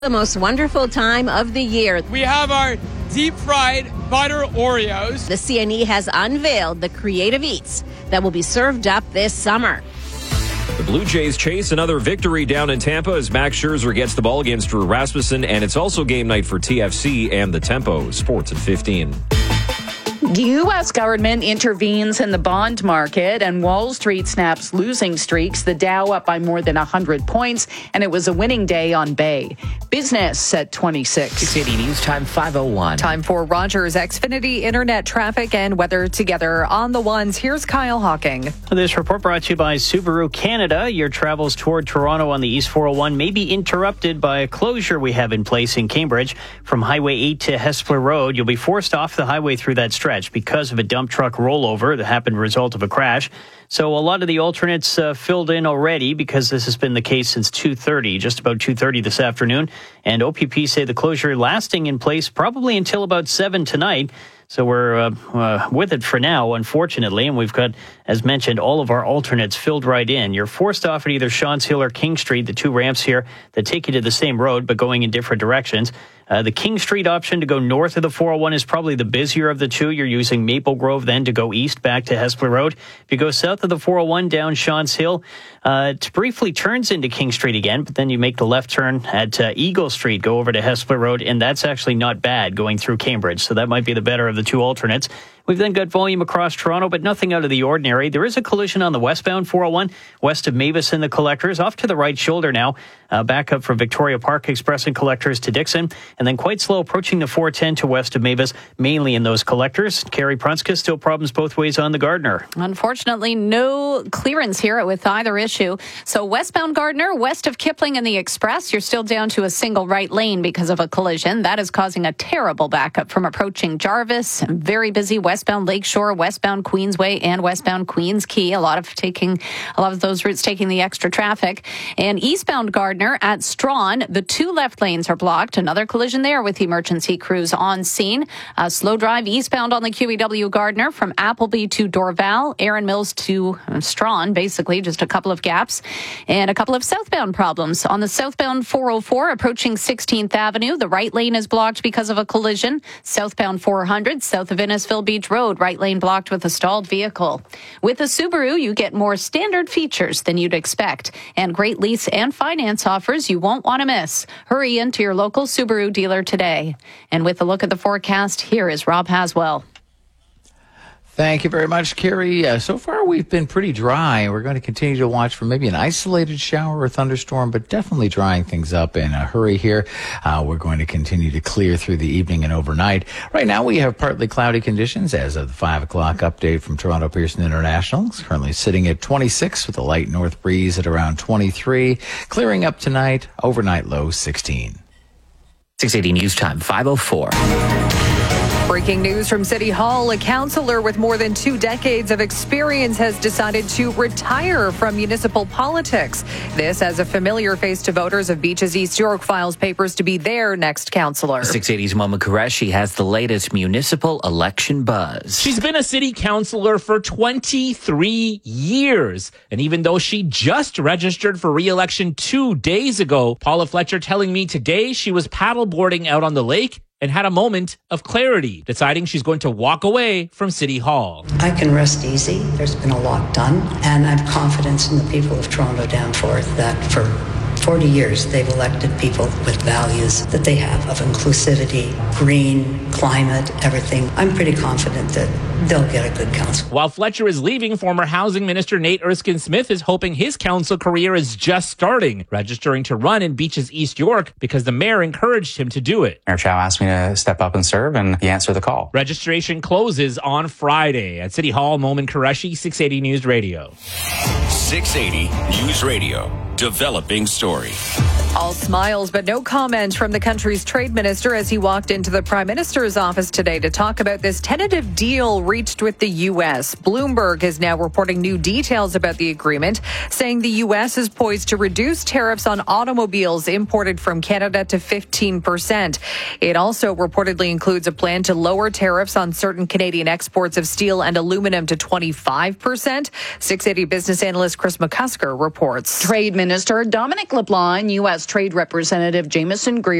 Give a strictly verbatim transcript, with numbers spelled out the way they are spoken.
The most wonderful time of the year. We have our deep fried butter Oreos. The C N E has unveiled the creative eats that will be served up this summer. The Blue Jays chase another victory down in Tampa as Max Scherzer gets the ball against Drew Rasmussen, and it's also game night for T F C and the Tempo. Sports at fifteen. The U S government intervenes in the bond market and Wall Street snaps losing streaks. The Dow up by more than one hundred points, and it was a winning day on Bay. Business at twenty-six. six eighty News Time five oh one. Time for Rogers Xfinity internet traffic and weather together on the ones. Here's Kyle Hawking. This report brought to you by Subaru Canada. Your travels toward Toronto on the East four oh one may be interrupted by a closure we have in place in Cambridge. From Highway eight to Hespeler Road, you'll be forced off the highway through that stretch because of a dump truck rollover that happened as a result of a crash. So a lot of the alternates uh, filled in already because this has been the case since two thirty, just about two thirty this afternoon. And O P P say the closure lasting in place probably until about seven tonight. So we're uh, uh, with it for now, unfortunately. And we've got, as mentioned, all of our alternates filled right in. You're forced off at either Shawns Hill or King Street, the two ramps here that take you to the same road but going in different directions. Uh, the King Street option to go north of the four oh one is probably the busier of the two. You're using Maple Grove then to go east back to Hespeler Road. If you go south of the four oh one down Shawns Hill, uh, it briefly turns into King Street again, but then you make the left turn at uh, Eagle Street, go over to Hespeler Road, and that's actually not bad going through Cambridge. So that might be the better of the two alternates. We've then got volume across Toronto, but nothing out of the ordinary. There is a collision on the westbound four oh one, west of Mavis and the Collectors, off to the right shoulder now. Uh, back up from Victoria Park Express and Collectors to Dixon, and then quite slow approaching the four ten to west of Mavis, mainly in those Collectors. Carrie Prunska, still problems both ways on the Gardner. Unfortunately, no clearance here with either issue. So westbound Gardner, west of Kipling and the Express, you're still down to a single right lane because of a collision. That is causing a terrible backup from approaching Jarvis. Very busy westbound Lakeshore, westbound Queensway, and westbound Queens Quay. A lot of taking, a lot of those routes taking the extra traffic. And eastbound Gardner at Strawn, the two left lanes are blocked. Another collision there with emergency crews on scene. A slow drive eastbound on the Q E W Gardner from Appleby to Dorval, Erin Mills to Strawn, basically just a couple of gaps. And a couple of southbound problems. On the southbound four oh four approaching sixteenth Avenue, the right lane is blocked because of a collision. Southbound four hundred, south of Innisfil Beach Road, right lane blocked with a stalled vehicle. With a Subaru, you get more standard features than you'd expect and great lease and finance offers you won't want to miss. Hurry into your local Subaru dealer today. And with a look at the forecast, here is Rob Haswell. Thank you very much, Carrie. Uh, so far, we've been pretty dry. We're going to continue to watch for maybe an isolated shower or thunderstorm, but definitely drying things up in a hurry here. Uh, we're going to continue to clear through the evening and overnight. Right now, we have partly cloudy conditions as of the five o'clock update from Toronto Pearson International. It's currently sitting at twenty-six with a light north breeze at around twenty-three. Clearing up tonight, overnight low sixteen. six eighty News Time five oh four. Breaking news from City Hall. A councillor with more than two decades of experience has decided to retire from municipal politics. This as a familiar face to voters of Beaches East York files papers to be their next councillor. six eighty's Moma Qureshi has the latest municipal election buzz. She's been a city councillor for twenty-three years. And even though she just registered for re-election two days ago, Paula Fletcher telling me today she was paddleboarding out on the lake and had a moment of clarity, deciding she's going to walk away from City Hall. I can rest easy. There's been a lot done, and I have confidence in the people of Toronto Danforth that for forty years they've elected people with values that they have of inclusivity, green, climate, everything. I'm pretty confident that they'll get a good council. While Fletcher is leaving, former Housing Minister Nate Erskine-Smith is hoping his council career is just starting, registering to run in Beaches East York because the mayor encouraged him to do it. Mayor Chow asked me to step up and serve, and he answered the call. Registration closes on Friday at City Hall. Momin Qureshi, six eighty News Radio. six eighty News Radio. Developing story. All smiles, but no comment from the country's trade minister as he walked into the Prime Minister's office today to talk about this tentative deal reached with the U S. Bloomberg is now reporting new details about the agreement, saying the U S is poised to reduce tariffs on automobiles imported from Canada to fifteen percent. It also reportedly includes a plan to lower tariffs on certain Canadian exports of steel and aluminum to twenty-five percent. six eighty business analyst Chris McCusker reports. Trade Minister Minister Dominic LeBlanc, U S. Trade Representative Jameson Greer,